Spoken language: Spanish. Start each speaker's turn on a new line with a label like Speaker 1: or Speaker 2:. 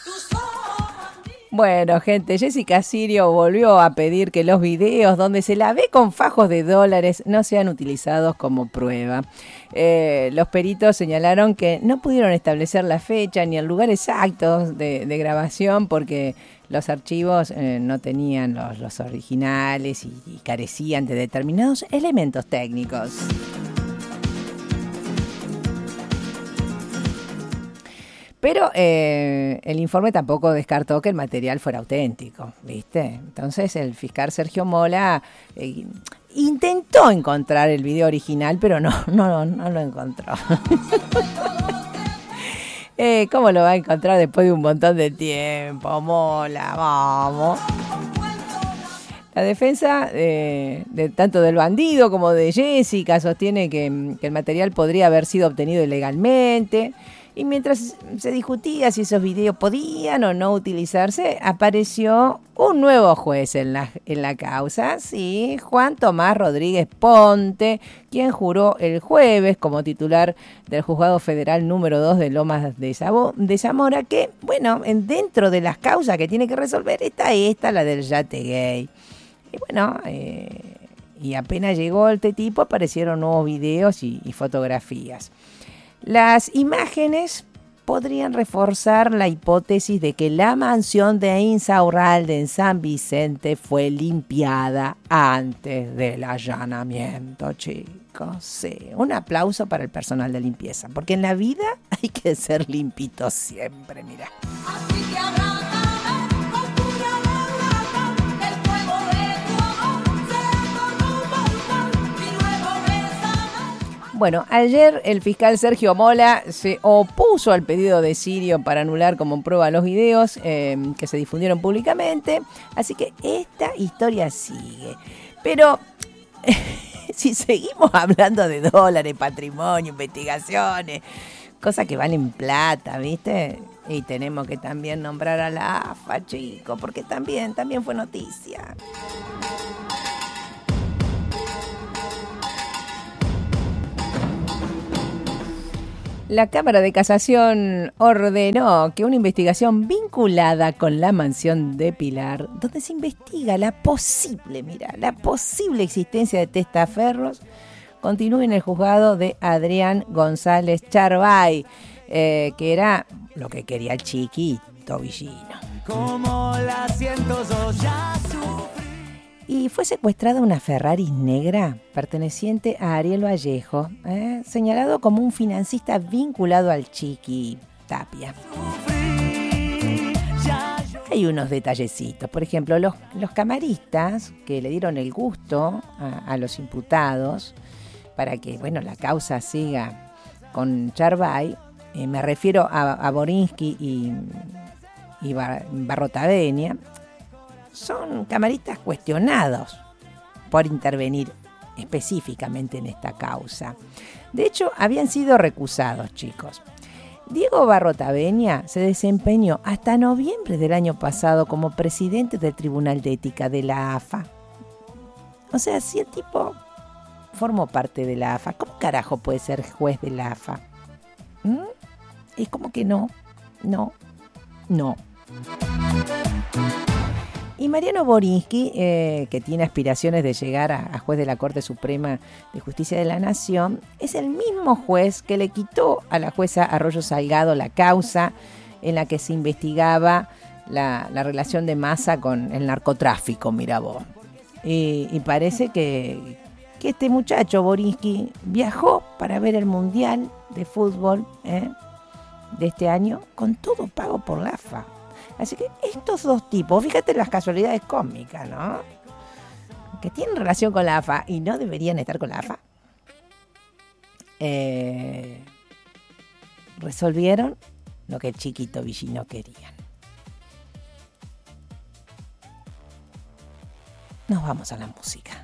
Speaker 1: Bueno, gente, Jessica Sirio volvió a pedir que los videos donde se la ve con fajos de dólares no sean utilizados como prueba. Los peritos señalaron que no pudieron establecer la fecha ni el lugar exacto de grabación porque los archivos no tenían los originales y carecían de determinados elementos técnicos. Pero el informe tampoco descartó que el material fuera auténtico, ¿viste? Entonces el fiscal Sergio Mola intentó encontrar el video original, pero no lo encontró. ¿Cómo lo va a encontrar después de un montón de tiempo, Mola? Vamos. La defensa de tanto del bandido como de Jessica sostiene que el material podría haber sido obtenido ilegalmente. Y mientras se discutía si esos videos podían o no utilizarse, apareció un nuevo juez en la causa, sí, Juan Tomás Rodríguez Ponte, quien juró el jueves como titular del Juzgado Federal número 2 de Lomas de Zamora, que, bueno, dentro de las causas que tiene que resolver está esta, la del yate gay. Y bueno, y apenas llegó este tipo, aparecieron nuevos videos y fotografías. Las imágenes podrían reforzar la hipótesis de que la mansión de Insaurralde en San Vicente fue limpiada antes del allanamiento, chicos. Sí, un aplauso para el personal de limpieza, porque en la vida hay que ser limpito siempre, mira. Bueno, ayer el fiscal Sergio Mola se opuso al pedido de Sirio para anular como prueba los videos que se difundieron públicamente. Así que esta historia sigue. Pero si seguimos hablando de dólares, patrimonio, investigaciones, cosas que valen plata, ¿viste? Y tenemos que también nombrar a la AFA, chicos, porque también fue noticia. La Cámara de Casación ordenó que una investigación vinculada con la mansión de Pilar, donde se investiga la posible existencia de testaferros, continúe en el juzgado de Adrián González Charbay, que era lo que quería el chiquito Villino. Como la siento yo ya sufrí. Y fue secuestrada una Ferrari negra perteneciente a Ariel Vallejo, señalado como un financista vinculado al Chiqui Tapia. Hay unos detallecitos, por ejemplo, los camaristas que le dieron el gusto a los imputados para que, bueno, la causa siga con Charbay, me refiero a Borinsky y Barrotavenia, son camaristas cuestionados por intervenir específicamente en esta causa. De hecho, habían sido recusados, chicos. Diego Barrotavenia se desempeñó hasta noviembre del año pasado como presidente del Tribunal de Ética de la AFA. O sea, si el tipo formó parte de la AFA, ¿cómo carajo puede ser juez de la AFA? Es como que no. Y Mariano Borinsky, que tiene aspiraciones de llegar a juez de la Corte Suprema de Justicia de la Nación, es el mismo juez que le quitó a la jueza Arroyo Salgado la causa en la que se investigaba la relación de Massa con el narcotráfico, mira vos. Y parece que este muchacho Borinsky viajó para ver el Mundial de Fútbol de este año con todo pago por la AFA. Así que estos dos tipos, fíjate las casualidades cómicas, ¿no? Que tienen relación con la AFA y no deberían estar con la AFA. Resolvieron lo que el chiquito Villino querían. Nos vamos a la música.